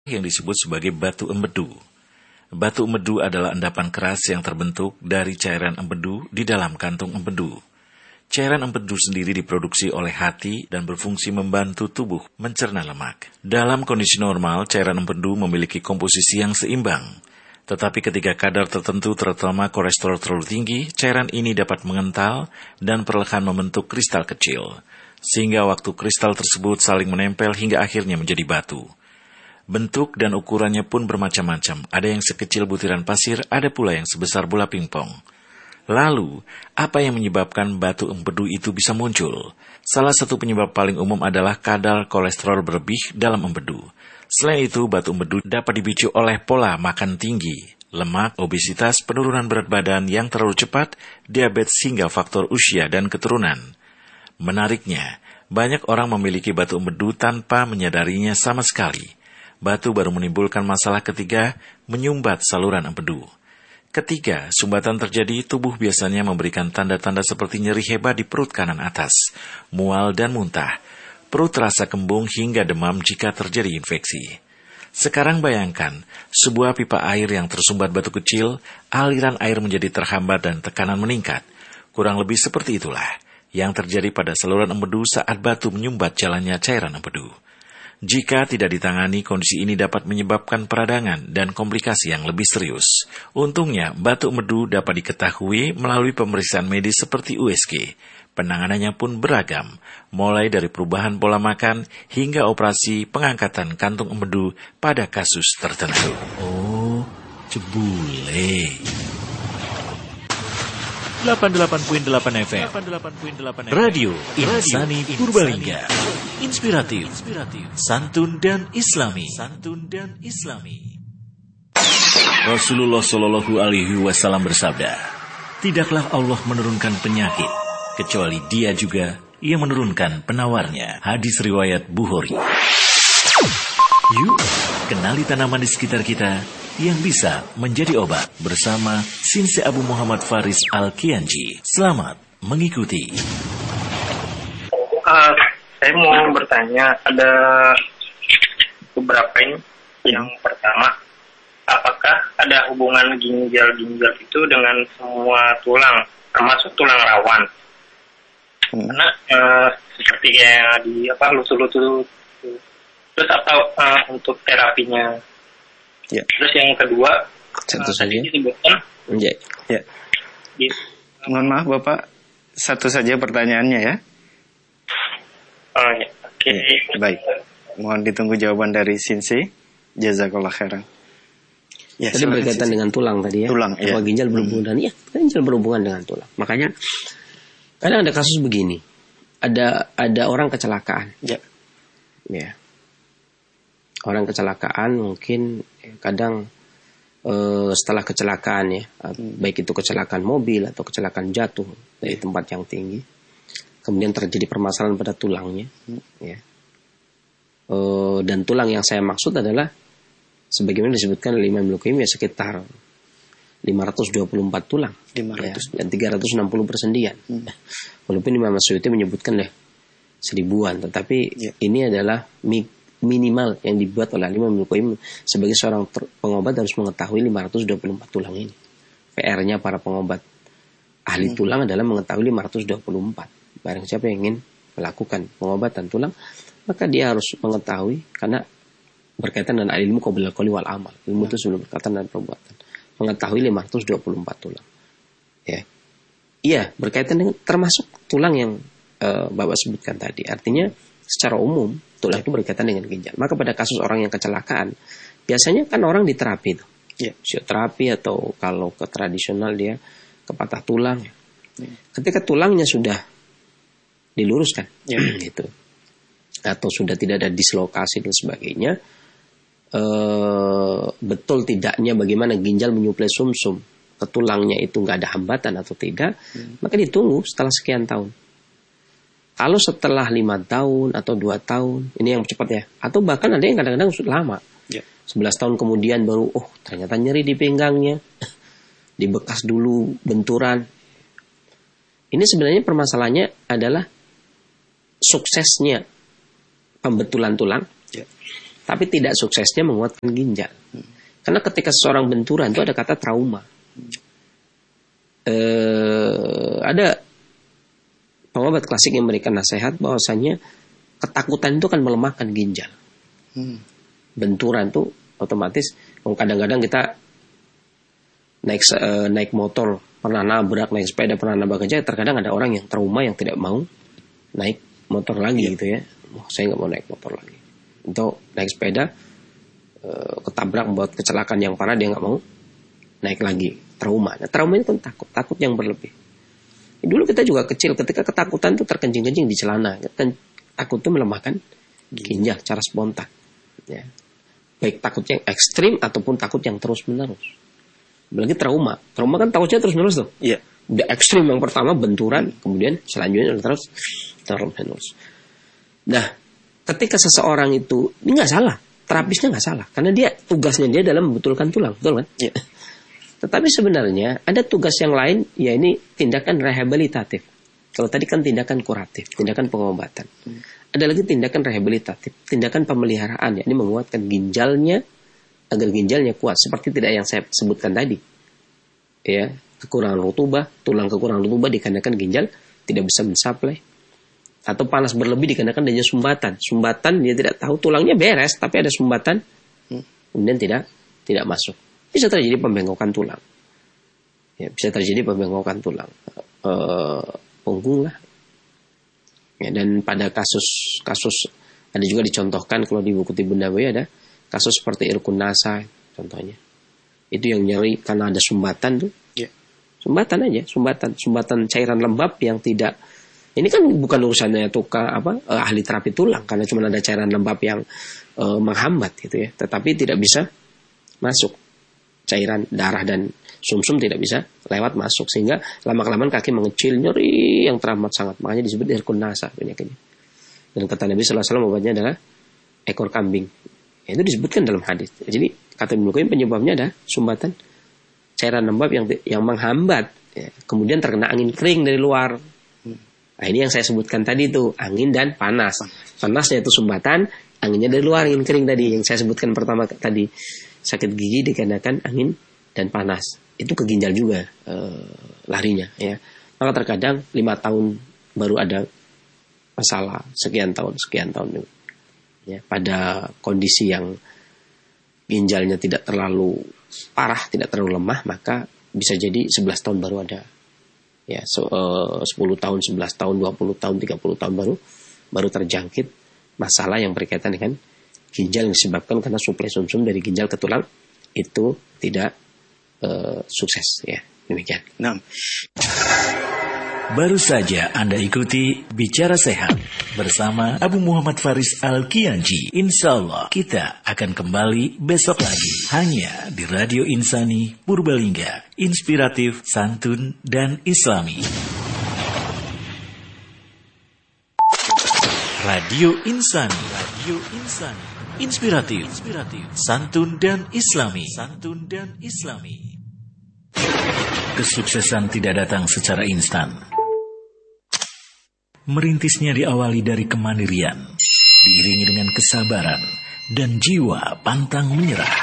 yang disebut sebagai batu empedu. Batu empedu adalah endapan keras yang terbentuk dari cairan empedu di dalam kantung empedu. Cairan empedu sendiri diproduksi oleh hati dan berfungsi membantu tubuh mencerna lemak. Dalam kondisi normal, cairan empedu memiliki komposisi yang seimbang. Tetapi ketika kadar tertentu terutama kolesterol terlalu tinggi, cairan ini dapat mengental dan perlahan membentuk kristal kecil. Sehingga waktu kristal tersebut saling menempel hingga akhirnya menjadi batu. Bentuk dan ukurannya pun bermacam-macam. Ada yang sekecil butiran pasir, ada pula yang sebesar bola pingpong. Lalu, apa yang menyebabkan batu empedu itu bisa muncul? Salah satu penyebab paling umum adalah kadar kolesterol berlebih dalam empedu. Selain itu, batu empedu dapat dipicu oleh pola makan tinggi, lemak, obesitas, penurunan berat badan yang terlalu cepat, diabetes hingga faktor usia dan keturunan. Menariknya, banyak orang memiliki batu empedu tanpa menyadarinya sama sekali. Batu baru menimbulkan masalah ketika menyumbat saluran empedu. Ketika sumbatan terjadi, tubuh biasanya memberikan tanda-tanda seperti nyeri hebat di perut kanan atas, mual dan muntah, perut terasa kembung hingga demam jika terjadi infeksi. Sekarang bayangkan, sebuah pipa air yang tersumbat batu kecil, aliran air menjadi terhambat dan tekanan meningkat. Kurang lebih seperti itulah yang terjadi pada saluran empedu saat batu menyumbat jalannya cairan empedu. Jika tidak ditangani, kondisi ini dapat menyebabkan peradangan dan komplikasi yang lebih serius. Untungnya, batu empedu dapat diketahui melalui pemeriksaan medis seperti USG. Penanganannya pun beragam, mulai dari perubahan pola makan hingga operasi pengangkatan kantung empedu pada kasus tertentu. Oh, cebule. 88.8 FM Radio Insani Purbalingga. Inspiratif, santun dan islami. Rasulullah Shallallahu Alaihi Wasallam bersabda, tidaklah Allah menurunkan penyakit kecuali Dia juga yang menurunkan penawarnya. Hadis riwayat Bukhari. Yuk, kenali tanaman di sekitar kita yang bisa menjadi obat bersama Sinse Abu Muhammad Faris Al-Kianji. Selamat mengikuti. Saya mau bertanya, ada beberapa ini. Yang pertama, apakah ada hubungan ginjal itu dengan semua tulang, termasuk tulang rawan? Karena seperti kayak di lutut, terus atau untuk terapinya. Ya. Terus yang kedua, satu saja. Disebutkan. Ya. Mohon maaf Bapak, satu saja pertanyaannya ya. Oh ya, oke. Ya, baik. Mohon ditunggu jawaban dari Sinsi. Jazakallah khairan. Ya, tadi berkaitan dengan tulang tadi ya. Tulang, ya. Ginjal berhubungan ya, ginjal berhubungan dengan tulang. Makanya kadang ada kasus begini. Ada orang kecelakaan. Ya. Orang kecelakaan mungkin kadang setelah kecelakaan ya, baik itu kecelakaan mobil atau kecelakaan jatuh dari tempat yang tinggi, kemudian terjadi permasalahan pada tulangnya, ya. Dan tulang yang saya maksud adalah sebagaimana disebutkan oleh Imam Al-Qayyim ya, sekitar 524 tulang, 500 ya, dan 360 persendian. Walaupun Imam Suyuti menyebutkan seribuan, tetapi ini adalah minimal yang dibuat oleh Imam Al-Qayyim. Sebagai seorang pengobat harus mengetahui 524 tulang ini. PR-nya para pengobat ahli tulang adalah mengetahui 524. Barang siapa yang ingin melakukan pengobatan tulang, maka dia harus mengetahui, karena berkaitan dengan ilmu qabla al-qawli wal amal. Ilmu itu sebelum perkataan dan perbuatan. Mengetahui 524 tulang. Ya. Iya, berkaitan dengan termasuk tulang yang Bapak sebutkan tadi. Artinya secara umum tulang itu berkaitan dengan ginjal. Maka pada kasus orang yang kecelakaan, biasanya kan orang diterapi itu, fisioterapi, atau kalau ke tradisional dia ke patah tulang. Ketika tulangnya sudah diluruskan, gitu, atau sudah tidak ada dislokasi dan sebagainya, betul tidaknya bagaimana ginjal menyuplai sumsum ke tulangnya itu nggak ada hambatan atau tidak, maka ditunggu setelah sekian tahun. Kalau setelah 5 tahun atau 2 tahun, ini yang cepat ya. Atau bahkan ada yang kadang-kadang sudah lama. 11 tahun kemudian baru, ternyata nyeri di pinggangnya. Dibekas dulu benturan. Ini sebenarnya permasalahannya adalah suksesnya pembetulan tulang tapi tidak suksesnya menguatkan ginjal. Karena ketika seseorang benturan itu ada kata trauma. Ada pengobat klasik yang memberikan nasihat bahwasanya ketakutan itu akan melemahkan ginjal. Benturan tuh otomatis, kadang-kadang kita naik motor pernah nabrak, naik sepeda pernah nabrak aja, terkadang ada orang yang trauma yang tidak mau naik motor lagi gitu ya. Saya nggak mau naik motor lagi. Untuk naik sepeda ketabrak membuat kecelakaan yang parah, dia nggak mau naik lagi, trauma. Nah, trauma itu kan takut yang berlebih. Dulu kita juga kecil, ketika ketakutan itu terkencing-kencing di celana, kan takut itu melemahkan ginjal secara spontan. Ya. Baik takut yang ekstrim ataupun takut yang terus-menerus. Apalagi trauma kan takutnya terus-menerus tuh. Iya. Udah ekstrim yang pertama benturan, kemudian selanjutnya terus-menerus. Nah, ketika seseorang itu, ini nggak salah, terapisnya nggak salah, karena dia tugasnya dia dalam membetulkan tulang, betul kan? Ya. Tetapi sebenarnya ada tugas yang lain, ya ini tindakan rehabilitatif. Kalau tadi kan tindakan kuratif, tindakan pengobatan. Ada lagi tindakan rehabilitatif, tindakan pemeliharaan, ya ini menguatkan ginjalnya agar ginjalnya kuat, seperti tidak yang saya sebutkan tadi. Ya, kekurangan rutubah, tulang kekurangan rutubah dikarenakan ginjal tidak bisa mensuplai. Atau panas berlebih dikarenakan adanya sumbatan dia tidak tahu, tulangnya beres tapi ada sumbatan, kemudian tidak masuk, bisa terjadi pembengkokan tulang, ya, bisa terjadi pembengkokan tulang, punggung lah, ya. Dan pada kasus ada juga dicontohkan kalau di buku Tibbun Nabawi ada kasus seperti irkun nasa contohnya, itu yang nyeri karena ada sumbatan tuh, ya. sumbatan cairan lembab yang tidak. Ini kan bukan urusannya ahli terapi tulang, karena cuma ada cairan lembab yang menghambat gitu ya. Tetapi tidak bisa masuk cairan darah dan sumsum tidak bisa lewat masuk, sehingga lama-kelamaan kaki mengecil, nyeri yang teramat sangat, makanya disebut irkun nasa penyakitnya. Dan kata Nabi SAW obatnya adalah ekor kambing. Itu disebutkan dalam hadis. Jadi kata Ibnu Qayyim penyebabnya ada sumbatan cairan lembab yang menghambat, ya. Kemudian terkena angin kering dari luar. Nah, ini yang saya sebutkan tadi itu, angin dan panas. Panasnya itu sumbatan, anginnya dari luar, angin kering tadi yang saya sebutkan pertama tadi. Sakit gigi dikarenakan angin dan panas. Itu ke ginjal juga larinya, ya. Maka terkadang 5 tahun baru ada masalah, sekian tahun. Ya, pada kondisi yang ginjalnya tidak terlalu parah, tidak terlalu lemah, maka bisa jadi 11 tahun baru ada. Ya, 10 tahun, 11 tahun, 20 tahun, 30 tahun baru terjangkit masalah yang berkaitan dengan ginjal yang disebabkan karena suplai sumsum dari ginjal ke tulang itu tidak sukses, ya. Demikian. Nah. Baru saja Anda ikuti Bicara Sehat bersama Abu Muhammad Faris Al-Kiyanji. Insya Allah kita akan kembali besok lagi hanya di Radio Insani Purbalingga, inspiratif, santun, dan islami. Radio Insani, inspiratif, santun dan islami. Kesuksesan tidak datang secara instan. Merintisnya diawali dari kemandirian, diiringi dengan kesabaran dan jiwa pantang menyerah.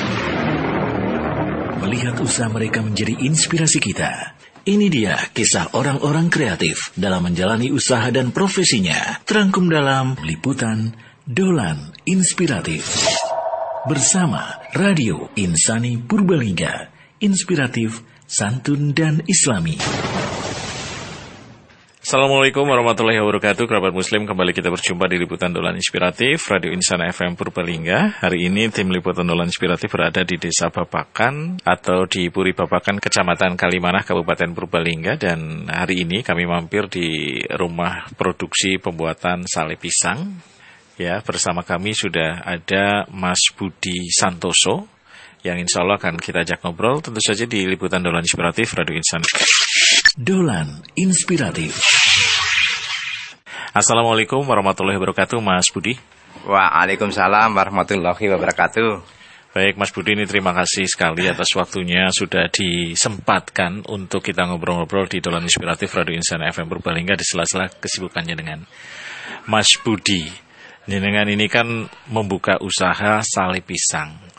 Melihat usaha mereka menjadi inspirasi kita. Ini dia kisah orang-orang kreatif dalam menjalani usaha dan profesinya. Terangkum dalam liputan Dolan Inspiratif. Bersama Radio Insani Purbalingga, inspiratif, santun dan islami. Assalamualaikum warahmatullahi wabarakatuh, kerabat muslim, kembali kita berjumpa di Liputan Dolan Inspiratif Radio Insana FM Purbalingga. Hari ini tim Liputan Dolan Inspiratif berada di Desa Babakan atau di Puri Babakan, Kecamatan Kalimanah, Kabupaten Purbalingga. Dan hari ini kami mampir di rumah produksi pembuatan sale pisang. Ya, bersama kami sudah ada Mas Budi Santoso yang insya Allah akan kita ajak ngobrol tentu saja di Liputan Dolan Inspiratif Radio Insana. Dolan Inspiratif. Assalamualaikum warahmatullahi wabarakatuh, Mas Budi. Waalaikumsalam warahmatullahi wabarakatuh. Baik, Mas Budi, ini terima kasih sekali atas waktunya sudah disempatkan untuk kita ngobrol-ngobrol di Dolan Inspiratif Radio Insana FM Purbalingga di sela-sela kesibukannya dengan Mas Budi. Jenengan ini kan membuka usaha sale pisang.